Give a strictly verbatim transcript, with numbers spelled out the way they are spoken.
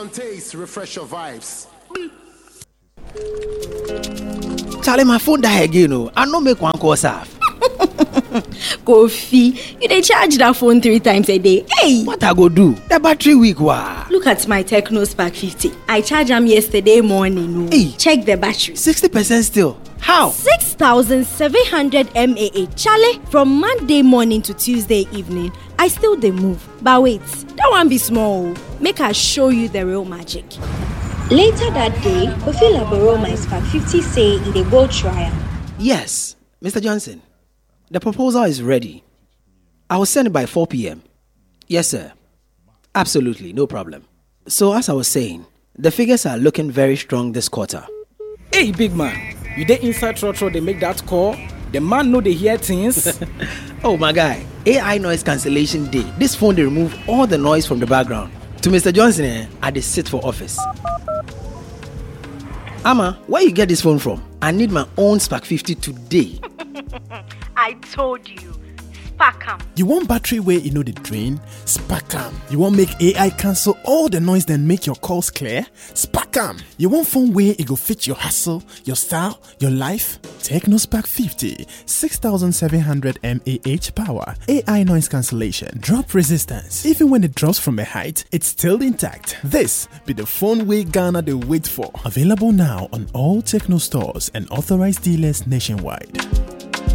on taste, refresh your vibes. Charlie, my phone die again. Oh, I no make one call serve. Kofi, you dey charge that phone three times a day. Hey, what I go do? The battery weak, wa. Look at my Tecno Spark fifty. I charged them yesterday morning. Oh. Hey, check the battery. Sixty percent still. How? Six thousand seven hundred mAh. Charlie, from Monday morning to Tuesday evening, I still dey move. But wait, that one be small. Make I show you the real magic. Later that day, Kofi borrow my Spark fifty say he dey go try am. Yes, Mister Johnson. The proposal is ready. I will send it by four p.m. Yes, sir. Absolutely, no problem. So as I was saying, the figures are looking very strong this quarter. Hey, big man, you dey inside Trotro, they make that call? The man know they hear things? Oh, my guy, A I noise cancellation day. This phone, they remove all the noise from the background. To Mister Johnson, eh, I dey sit for office. Amma, where you get this phone from? I need my own Spark fifty today. I told you, Sparkam. You want battery where you know the drain? Sparkam. You want make A I cancel all the noise then make your calls clear? Sparkam. You want phone where it go fit your hustle, your style, your life? Tecno Spark fifty, six thousand seven hundred mAh power, A I noise cancellation, drop resistance. Even when it drops from a height, it's still intact. This be the phone way Ghana they wait for. Available now on all Tecno stores and authorized dealers nationwide.